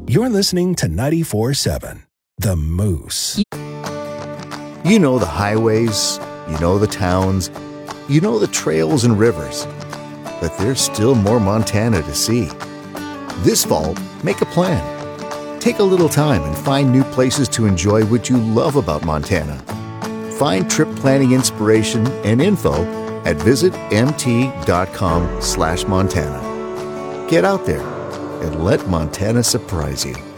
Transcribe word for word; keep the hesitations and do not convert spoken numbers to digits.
You're listening to ninety-four point seven, The Moose. You know the highways, you know the towns, you know the trails and rivers. But there's still more Montana to see. This fall, make a plan. Take a little time and find new places to enjoy what you love about Montana. Find trip planning inspiration and info at visitmt.com slash Montana. Get out there and let Montana surprise you.